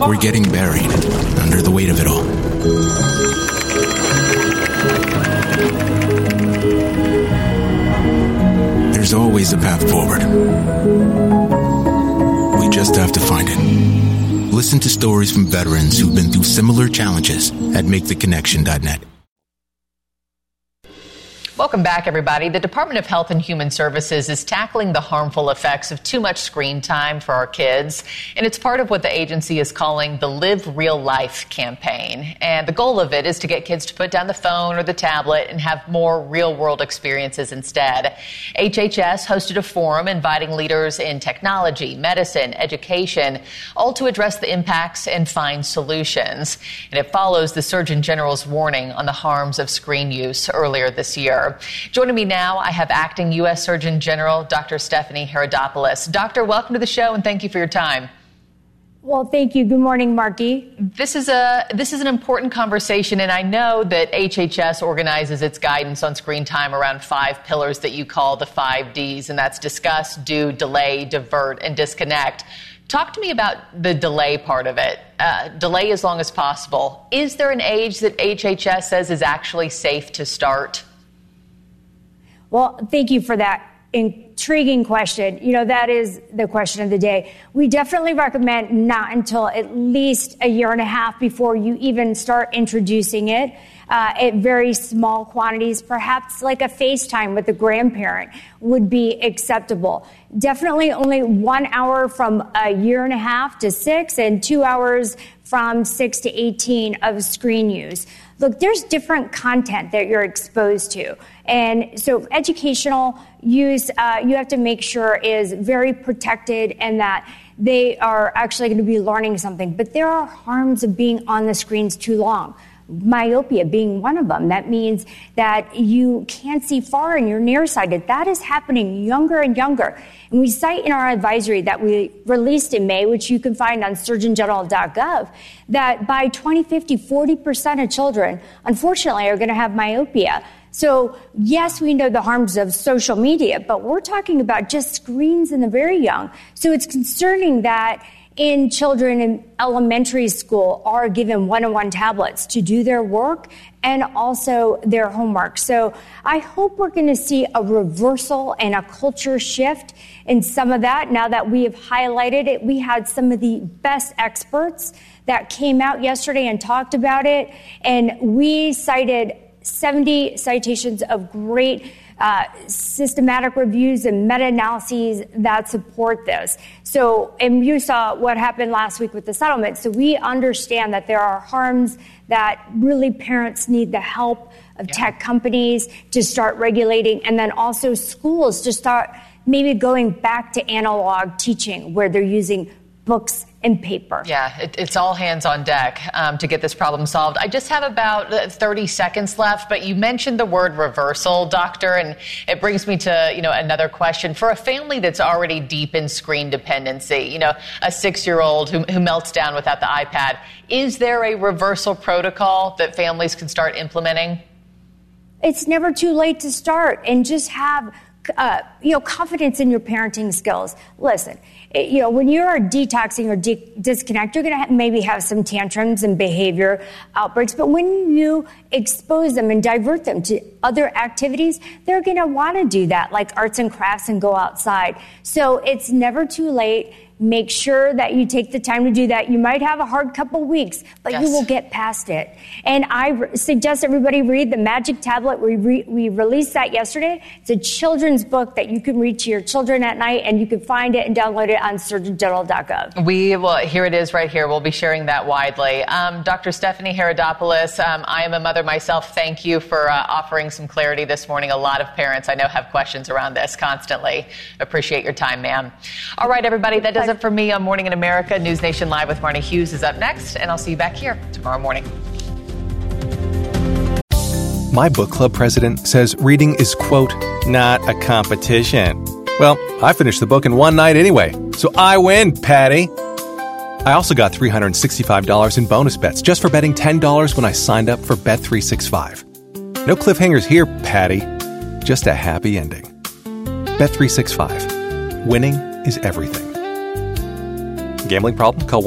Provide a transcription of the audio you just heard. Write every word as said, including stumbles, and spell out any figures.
we're getting buried under the weight of it all. There's always a path forward. We just have to find it. Listen to stories from veterans who've been through similar challenges at make the connection dot net. Welcome back, everybody. The Department of Health and Human Services is tackling the harmful effects of too much screen time for our kids, and it's part of what the agency is calling the Live Real Life campaign. And the goal of it is to get kids to put down the phone or the tablet and have more real-world experiences instead. H H S hosted a forum inviting leaders in technology, medicine, education, all to address the impacts and find solutions. And it follows the Surgeon General's warning on the harms of screen use earlier this year. Joining me now, I have Acting U S Surgeon General Doctor Stephanie Herodopoulos. Doctor, welcome to the show, and thank you for your time. Well, thank you. Good morning, Marky. This is a this is an important conversation, and I know that H H S organizes its guidance on screen time around five pillars that you call the five Ds, and that's discuss, do, delay, divert, and disconnect. Talk to me about the delay part of it. Uh, delay as long as possible. Is there an age that H H S says is actually safe to start? Well, thank you for that intriguing question. You know, that is the question of the day. We definitely recommend not until at least a year and a half before you even start introducing it uh, at very small quantities. Perhaps like a FaceTime with a grandparent would be acceptable. Definitely only one hour from a year and a half to six and two hours from six to eighteen of screen use. Look, there's different content that you're exposed to. And so educational use, uh, you have to make sure is very protected and that they are actually going to be learning something. But there are harms of being on the screens too long. Myopia being one of them. That means that you can't see far and you're nearsighted. That is happening younger and younger. And we cite in our advisory that we released in May, which you can find on surgeon general dot gov, that by twenty fifty, forty percent of children, unfortunately, are going to have myopia. So, yes, we know the harms of social media, but we're talking about just screens in the very young. So it's concerning that in children in elementary school are given one-on-one tablets to do their work and also their homework. So I hope we're going to see a reversal and a culture shift in some of that. Now that we have highlighted it, we had some of the best experts that came out yesterday and talked about it, and we cited seventy citations of great Uh, systematic reviews and meta-analyses that support this. So, and you saw what happened last week with the settlement. So we understand that there are harms that really parents need the help of yeah. tech companies to start regulating, and then also schools to start maybe going back to analog teaching where they're using books and paper. Yeah, it, it's all hands on deck um, to get this problem solved. I just have about thirty seconds left, but you mentioned the word reversal, doctor, and it brings me to, you know, another question. For a family that's already deep in screen dependency, you know, a six-year-old who, who melts down without the iPad, is there a reversal protocol that families can start implementing? It's never too late to start, and just have Uh, you know, confidence in your parenting skills. Listen, it, you know, when you're detoxing or de- disconnect, you're going to ha- maybe have some tantrums and behavior outbreaks. But when you expose them and divert them to other activities, they're going to want to do that, like arts and crafts, and go outside. So it's never too late. Make sure that you take the time to do that. You might have a hard couple weeks, but yes. you will get past it. And I re- suggest everybody read the Magic Tablet. We re- we released that yesterday. It's a children's book that you can read to your children at night, and you can find it and download it on surgeon general dot gov. We will. Here it is right here. We'll be sharing that widely. Um, Doctor Stephanie Herodopoulos, um, I am a mother myself. Thank you for uh, offering some clarity this morning. A lot of parents I know have questions around this constantly. Appreciate your time, ma'am. All right, everybody, that does it for me on Morning in America. News Nation Live with Marnie Hughes is up next, and I'll see you back here tomorrow morning. My book club president says reading is, quote, not a competition. Well, I finished the book in one night anyway, so I win, Patty. I also got three hundred sixty-five dollars in bonus bets just for betting ten dollars when I signed up for Bet three sixty-five. No cliffhangers here, Patty. Just a happy ending. Bet three sixty-five. Winning is everything. Gambling problem? Call